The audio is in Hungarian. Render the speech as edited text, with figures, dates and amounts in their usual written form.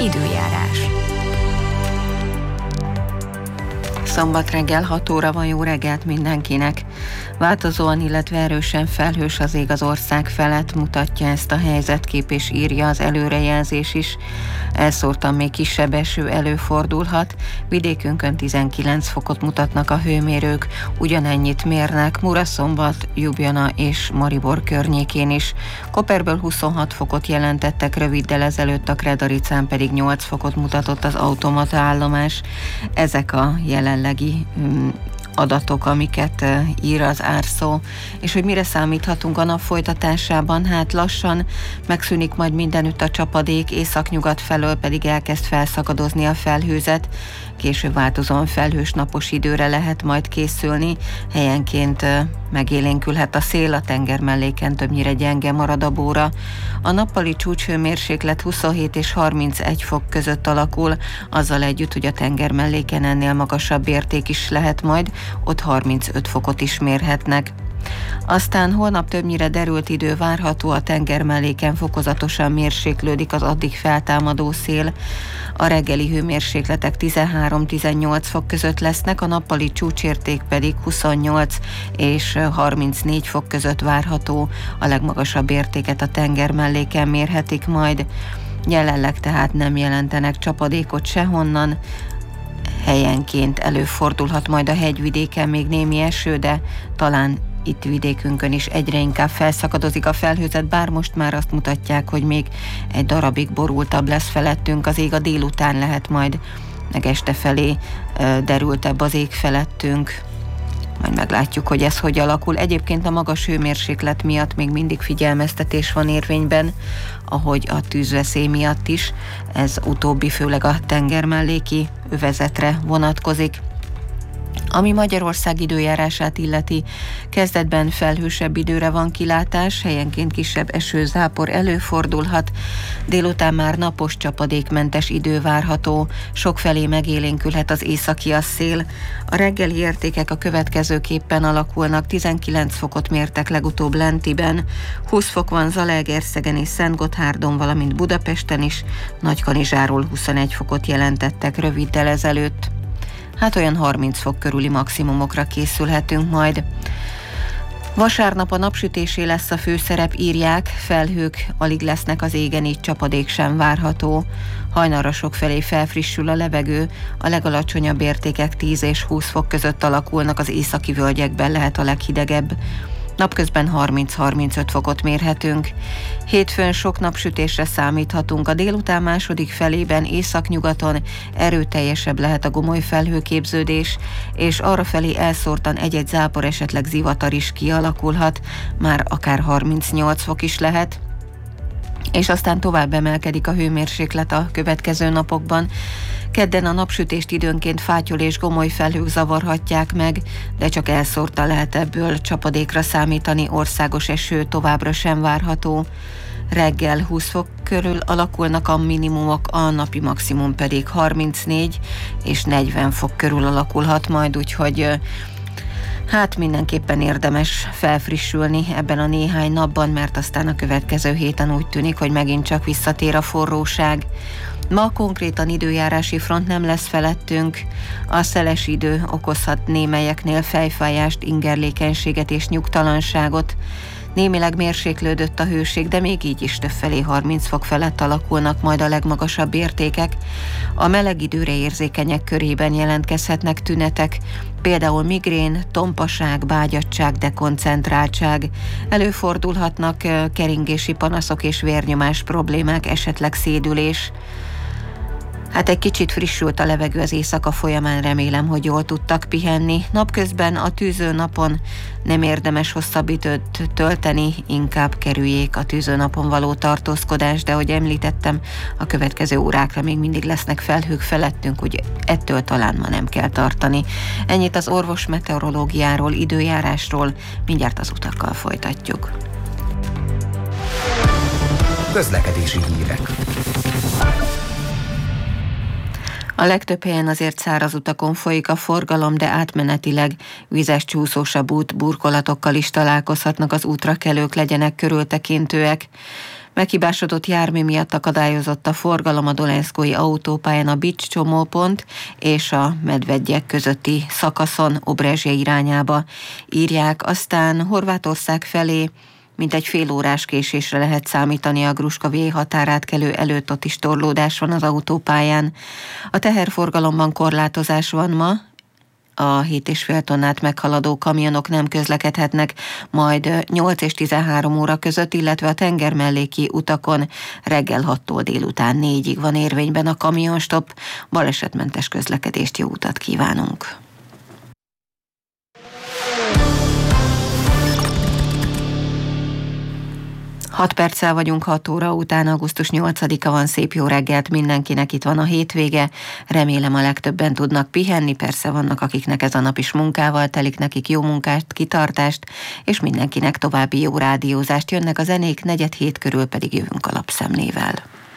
Időjárás. Szombat reggel 6 óra van, jó reggelt mindenkinek. Változóan, illetve erősen felhős az ég az ország felett, mutatja ezt a helyzetkép, és írja az előrejelzés is. Elszórtan még kisebb eső előfordulhat. Vidékünkön 19 fokot mutatnak a hőmérők, ugyanennyit mérnek Muraszombat, Ljubljana és Maribor környékén is. Koperből 26 fokot jelentettek röviddel ezelőtt, a Kredaricán pedig 8 fokot mutatott az automata állomás. Ezek a jelenlegi adatok, amiket ír az árszó. És hogy mire számíthatunk a nap folytatásában? Hát lassan megszűnik majd mindenütt a csapadék, északnyugat felől pedig elkezd felszakadozni a felhőzet. Később változóan felhős napos időre lehet majd készülni. Helyenként megélénkülhet a szél, a tengermelléken többnyire gyenge marad a bóra. A nappali csúcshőmérséklet 27 és 31 fok között alakul, azzal együtt, hogy a tengermelléken ennél magasabb érték is lehet majd, ott 35 fokot is mérhetnek. Aztán holnap többnyire derült idő várható, a tengermelléken fokozatosan mérséklődik az addig feltámadó szél. A reggeli hőmérsékletek 13-18 fok között lesznek, a nappali csúcsérték pedig 28 és 34 fok között várható. A legmagasabb értéket a tengermelléken mérhetik majd. Jelenleg tehát nem jelentenek csapadékot sehonnan. Helyenként előfordulhat majd a hegyvidéken még némi eső, de talán itt vidékünkön is egyre inkább felszakadozik a felhőzet, bár most már azt mutatják, hogy még egy darabig borultabb lesz felettünk az ég, a délután lehet majd, meg este felé derültebb az ég felettünk. Majd meglátjuk, hogy ez hogy alakul. Egyébként a magas hőmérséklet miatt még mindig figyelmeztetés van érvényben, ahogy a tűzveszély miatt is. Ez utóbbi főleg a tengermelléki övezetre vonatkozik. Ami Magyarország időjárását illeti, kezdetben felhősebb időre van kilátás, helyenként kisebb esőzápor előfordulhat, délután már napos csapadékmentes idő várható, sokfelé megélénkülhet az északias szél. A reggeli értékek a következőképpen alakulnak: 19 fokot mértek legutóbb Lentiben, 20 fok van Zalaegerszegen és Szentgotthárdon, valamint Budapesten is, Nagykanizsáról 21 fokot jelentettek röviddel ezelőtt. Hát olyan 30 fok körüli maximumokra készülhetünk majd. Vasárnap a napsütésé lesz a főszerep, írják, felhők alig lesznek az égen, így csapadék sem várható. Hajnalra sokfelé felfrissül a levegő, a legalacsonyabb értékek 10 és 20 fok között alakulnak, az északi völgyekben lehet a leghidegebb. Napközben 30-35 fokot mérhetünk. Hétfőn sok napsütésre számíthatunk. A délután második felében északnyugaton erőteljesebb lehet a gomoly felhőképződés, és arrafelé elszórtan egy-egy zápor, esetleg zivatar is kialakulhat, már akár 38 fok is lehet. És aztán tovább emelkedik a hőmérséklet a következő napokban. Kedden a napsütést időnként fátyol és gomoly felhők zavarhatják meg, de csak elszórtan lehet ebből csapadékra számítani, országos eső továbbra sem várható. Reggel 20 fok körül alakulnak a minimumok, a napi maximum pedig 34 és 40 fok körül alakulhat majd, úgyhogy hát mindenképpen érdemes felfrissülni ebben a néhány napban, mert aztán a következő héten úgy tűnik, hogy megint csak visszatér a forróság. Ma konkrétan időjárási front nem lesz felettünk. A szeles idő okozhat némelyeknél fejfájást, ingerlékenységet és nyugtalanságot. Némileg mérséklődött a hőség, de még így is többfelé 30 fok felett alakulnak majd a legmagasabb értékek. A meleg időre érzékenyek körében jelentkezhetnek tünetek, például migrén, tompaság, bágyadtság, dekoncentráltság. Előfordulhatnak keringési panaszok és vérnyomás problémák, esetleg szédülés. Hát egy kicsit frissült a levegő az éjszaka folyamán, remélem, hogy jól tudtak pihenni. Napközben a tűzőnapon nem érdemes hosszabb időt tölteni, inkább kerüljék a tűzőnapon való tartózkodást, de ahogy említettem, a következő órákra még mindig lesznek felhők felettünk, úgy ettől talán ma nem kell tartani. Ennyit az orvos meteorológiáról, időjárásról, mindjárt az utakkal folytatjuk. Közlekedési hírek. A legtöbb helyen azért száraz utakon folyik a forgalom, de átmenetileg vizes csúszósabb út burkolatokkal is találkozhatnak az útrakelők, legyenek körültekintőek. Meghibásodott jármű miatt akadályozott a forgalom a Dolenszkói autópályán a Bics csomópont és a Medvegyek közötti szakaszon Obrezsje irányába, írják. Aztán Horvátország felé mintegy fél órás késésre lehet számítani a Gruška-Vég határátkelő előtt, ott is torlódás van az autópályán. A teherforgalomban korlátozás van ma, a 7,5 tonnát meghaladó kamionok nem közlekedhetnek majd 8 és 13 óra között, illetve a tengermelléki utakon reggel 6-tól délután 4-ig van érvényben a kamionstop. Balesetmentes közlekedést, jó utat kívánunk! Hat perccel vagyunk 6 óra után, augusztus 8-a van, szép jó reggelt mindenkinek, itt van a hétvége, remélem a legtöbben tudnak pihenni, persze vannak akiknek ez a nap is munkával telik, nekik jó munkást, kitartást, és mindenkinek további jó rádiózást. Jönnek a zenék, 6:45 körül pedig jövünk a lapszemlével.